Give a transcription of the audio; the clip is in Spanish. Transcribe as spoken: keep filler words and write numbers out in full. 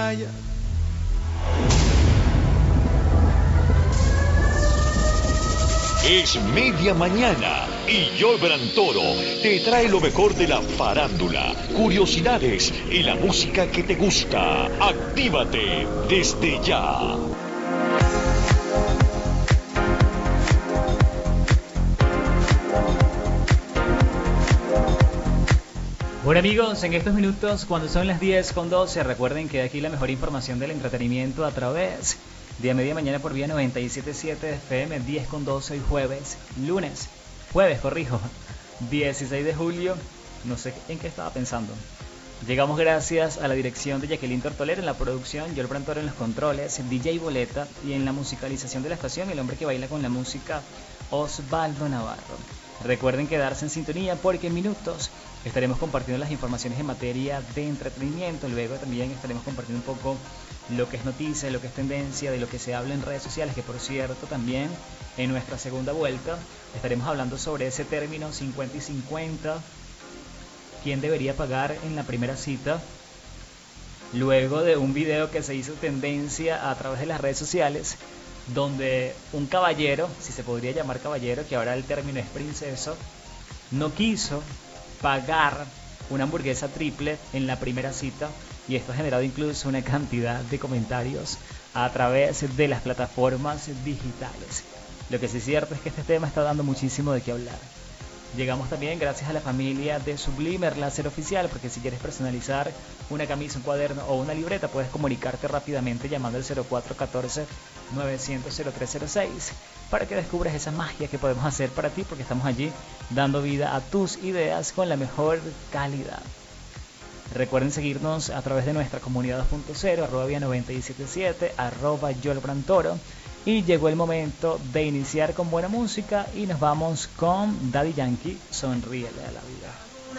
vaya. Es media mañana y Yolbran Toro te trae lo mejor de la farándula, curiosidades y la música que te gusta. Actívate desde ya. Bueno amigos, en estos minutos cuando son las diez con doce, recuerden que aquí la mejor información del entretenimiento a través de media mañana por vía noventa y siete punto siete F M, diez con doce hoy jueves, lunes, jueves, corrijo, dieciséis de julio, no sé en qué estaba pensando. Llegamos gracias a la dirección de Jacqueline Tortoler, en la producción, Yolbran Toro en los controles, D J Boleta, y en la musicalización de la estación, el hombre que baila con la música, Osvaldo Navarro. Recuerden quedarse en sintonía porque en minutos estaremos compartiendo las informaciones en materia de entretenimiento. Luego también estaremos compartiendo un poco lo que es noticia, lo que es tendencia, de lo que se habla en redes sociales, que por cierto también en nuestra segunda vuelta estaremos hablando sobre ese término cincuenta y cincuenta. ¿Quién debería pagar en la primera cita? Luego de un video que se hizo tendencia a través de las redes sociales, donde un caballero, si se podría llamar caballero, que ahora el término es princeso, no quiso pagar una hamburguesa triple en la primera cita, y esto ha generado incluso una cantidad de comentarios a través de las plataformas digitales. Lo que sí es cierto es que este tema está dando muchísimo de qué hablar. Llegamos también gracias a la familia de Sublimer Láser Oficial, porque si quieres personalizar una camisa, un cuaderno o una libreta, puedes comunicarte rápidamente llamando al cero cuatro uno cuatro, nueve cero cero, cero tres cero seis para que descubras esa magia que podemos hacer para ti, porque estamos allí dando vida a tus ideas con la mejor calidad. Recuerden seguirnos a través de nuestra comunidad dos punto cero, arroba vía noventa y siete punto siete, arroba Yolbran Toro. Y llegó el momento de iniciar con buena música y nos vamos con Daddy Yankee, Sonríele a la vida.